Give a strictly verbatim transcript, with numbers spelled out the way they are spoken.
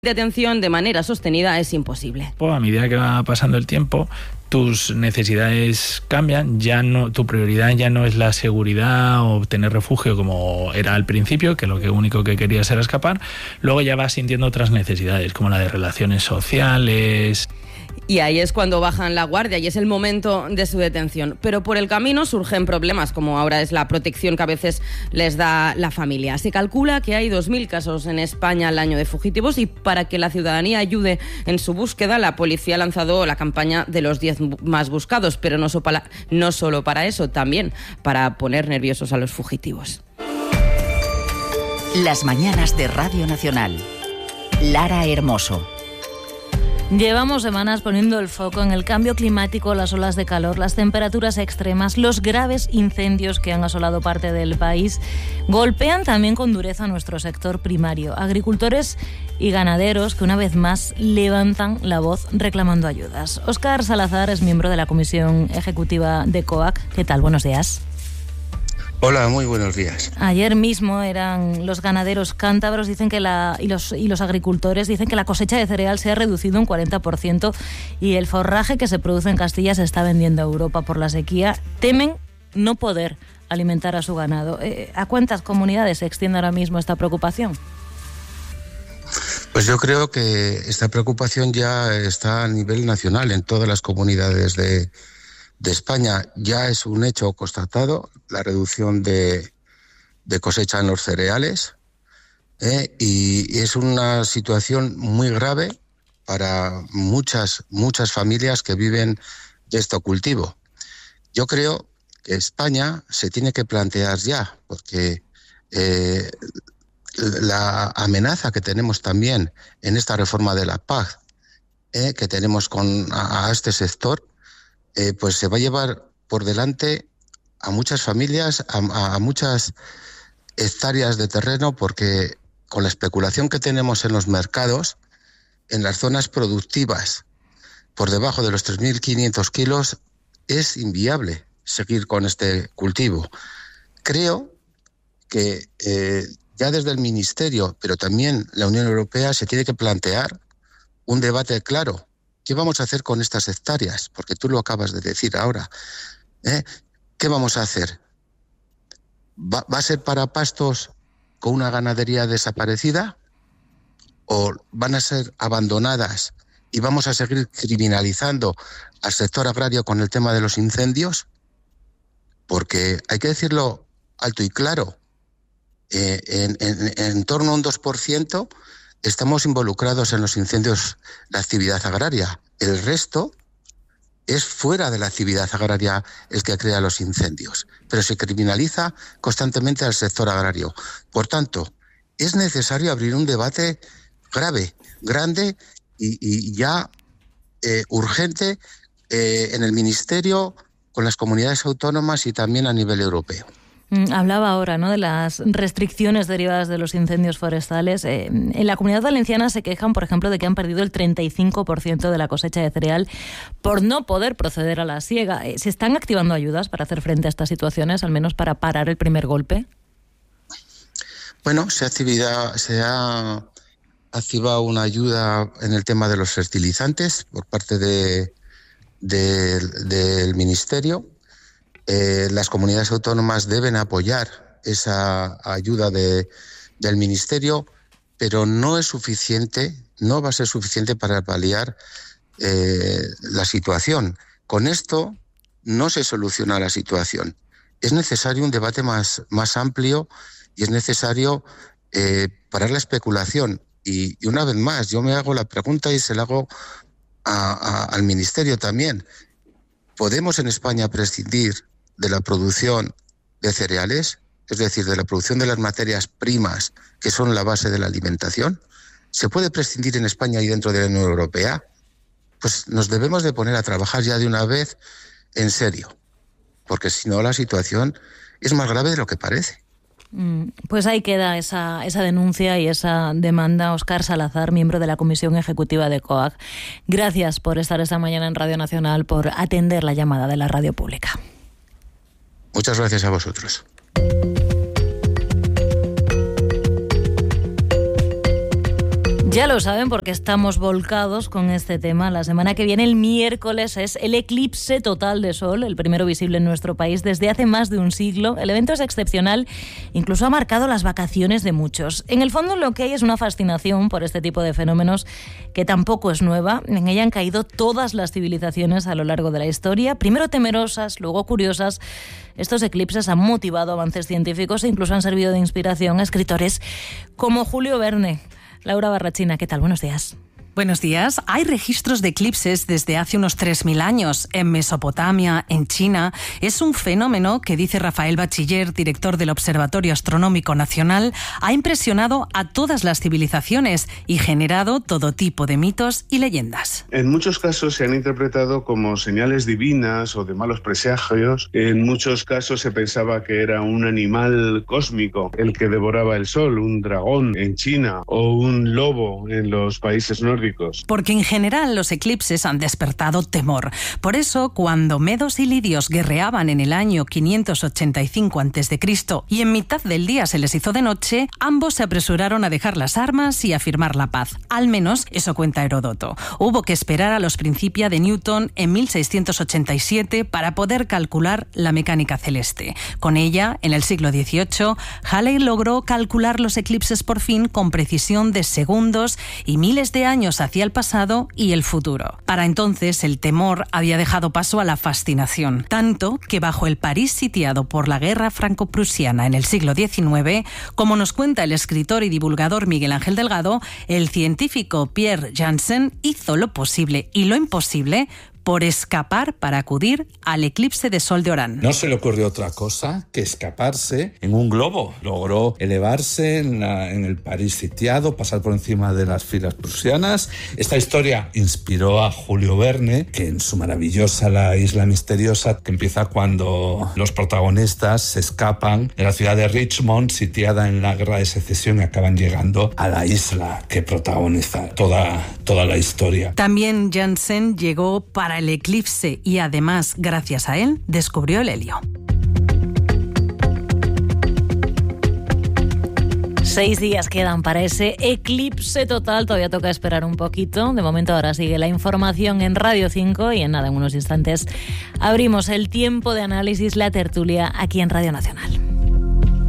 de atención de manera sostenida es imposible. A medida que va pasando el tiempo, tus necesidades cambian, ya no, tu prioridad ya no es la seguridad o obtener refugio como era al principio, que lo que único que querías era escapar. Luego ya vas sintiendo otras necesidades, como la de relaciones sociales. Y ahí es cuando bajan la guardia y es el momento de su detención. Pero por el camino surgen problemas, como ahora es la protección que a veces les da la familia. Se calcula que hay dos mil casos en España al año de fugitivos y para que la ciudadanía ayude en su búsqueda, la policía ha lanzado la campaña de los diez más buscados, pero no, so para, no solo para eso, también para poner nerviosos a los fugitivos. Las mañanas de Radio Nacional. Lara Hermoso. Llevamos semanas poniendo el foco en el cambio climático, las olas de calor, las temperaturas extremas, los graves incendios que han asolado parte del país. Golpean también con dureza a nuestro sector primario. Agricultores y ganaderos que una vez más levantan la voz reclamando ayudas. Óscar Salazar es miembro de la Comisión Ejecutiva de COAC. ¿Qué tal? Buenos días. Hola, muy buenos días. Ayer mismo eran los ganaderos cántabros dicen que la, y, los, y los agricultores dicen que la cosecha de cereal se ha reducido un cuarenta por ciento y el forraje que se produce en Castilla se está vendiendo a Europa por la sequía. Temen no poder alimentar a su ganado. Eh, ¿A cuántas comunidades se extiende ahora mismo esta preocupación? Pues yo creo que esta preocupación ya está a nivel nacional en todas las comunidades de de España. Ya es un hecho constatado la reducción de, de cosecha en los cereales ¿eh? y, y es una situación muy grave para muchas, muchas familias que viven de este cultivo. Yo creo que España se tiene que plantear ya, porque eh, la amenaza que tenemos también en esta reforma de la P A C, ¿eh? que tenemos con, a, a este sector, Eh, pues se va a llevar por delante a muchas familias, a, a muchas hectáreas de terreno, porque con la especulación que tenemos en los mercados, en las zonas productivas, por debajo de los tres mil quinientos kilos, es inviable seguir con este cultivo. Creo que eh, ya desde el Ministerio, pero también la Unión Europea, se tiene que plantear un debate claro. ¿Qué vamos a hacer con estas hectáreas? Porque tú lo acabas de decir ahora. ¿eh? ¿Qué vamos a hacer? ¿Va, ¿Va a ser para pastos con una ganadería desaparecida? ¿O van a ser abandonadas y vamos a seguir criminalizando al sector agrario con el tema de los incendios? Porque hay que decirlo alto y claro. Eh, en, en, en torno a un dos por ciento estamos involucrados en los incendios, la actividad agraria. El resto es fuera de la actividad agraria el que crea los incendios, pero se criminaliza constantemente al sector agrario. Por tanto, es necesario abrir un debate grave, grande y, y ya eh, urgente eh, en el Ministerio, con las comunidades autónomas y también a nivel europeo. Hablaba ahora, ¿no?, de las restricciones derivadas de los incendios forestales. Eh, en la Comunidad Valenciana se quejan, por ejemplo, de que han perdido el treinta y cinco por ciento de la cosecha de cereal por no poder proceder a la siega. Eh, ¿Se están activando ayudas para hacer frente a estas situaciones, al menos para parar el primer golpe? Bueno, se, actividad, se ha activado una ayuda en el tema de los fertilizantes por parte de, de, del Ministerio. Eh, las comunidades autónomas deben apoyar esa ayuda de, del Ministerio, pero no es suficiente, no va a ser suficiente para paliar eh, la situación. Con esto no se soluciona la situación. Es necesario un debate más, más amplio y es necesario eh, parar la especulación. Y, y una vez más, yo me hago la pregunta y se la hago a, a, al Ministerio también. ¿Podemos en España prescindir de la producción de cereales, es decir, de la producción de las materias primas que son la base de la alimentación? ¿Se puede prescindir en España y dentro de la Unión Europea? Pues nos debemos de poner a trabajar ya de una vez en serio, porque si no la situación es más grave de lo que parece. Pues ahí queda esa, esa denuncia y esa demanda. Óscar Salazar, miembro de la Comisión Ejecutiva de COAC. Gracias por estar esta mañana en Radio Nacional, por atender la llamada de la radio pública. Muchas gracias a vosotros. Ya lo saben porque estamos volcados con este tema. La semana que viene, el miércoles, es el eclipse total de Sol, el primero visible en nuestro país desde hace más de un siglo. El evento es excepcional, incluso ha marcado las vacaciones de muchos. En el fondo lo que hay es una fascinación por este tipo de fenómenos que tampoco es nueva. En ella han caído todas las civilizaciones a lo largo de la historia, primero temerosas, luego curiosas. Estos eclipses han motivado avances científicos e incluso han servido de inspiración a escritores como Julio Verne. Laura Barrachina, ¿qué tal? Buenos días. Buenos días. Hay registros de eclipses desde hace unos tres mil años en Mesopotamia, en China. Es un fenómeno que, dice Rafael Bachiller, director del Observatorio Astronómico Nacional, ha impresionado a todas las civilizaciones y generado todo tipo de mitos y leyendas. En muchos casos se han interpretado como señales divinas o de malos presagios. En muchos casos se pensaba que era un animal cósmico el que devoraba el sol, un dragón en China o un lobo en los países nórdicos. Porque en general los eclipses han despertado temor. Por eso, cuando medos y lidios guerreaban en el año quinientos ochenta y cinco antes de Cristo y en mitad del día se les hizo de noche, ambos se apresuraron a dejar las armas y a firmar la paz. Al menos eso cuenta Heródoto. Hubo que esperar a los Principia de Newton en mil seiscientos ochenta y siete para poder calcular la mecánica celeste. Con ella, en el siglo dieciocho, Halley logró calcular los eclipses por fin con precisión de segundos y miles de años hacia el pasado y el futuro. Para entonces, el temor había dejado paso a la fascinación, tanto que bajo el París sitiado por la guerra franco-prusiana en el siglo diecinueve, como nos cuenta el escritor y divulgador Miguel Ángel Delgado, el científico Pierre Janssen hizo lo posible y lo imposible por escapar para acudir al eclipse de Sol de Orán. No se le ocurrió otra cosa que escaparse en un globo. Logró elevarse en, la, en el París sitiado, pasar por encima de las filas prusianas. Esta historia inspiró a Julio Verne, que en su maravillosa La isla misteriosa, que empieza cuando los protagonistas se escapan de la ciudad de Richmond, sitiada en la guerra de secesión, y acaban llegando a la isla que protagoniza toda, toda la historia. También Janssen llegó para el eclipse y además, gracias a él, descubrió el helio. Seis días quedan para ese eclipse total. Todavía toca esperar un poquito. De momento ahora sigue la información en Radio cinco y en nada, en unos instantes, abrimos el tiempo de análisis, la tertulia aquí en Radio Nacional.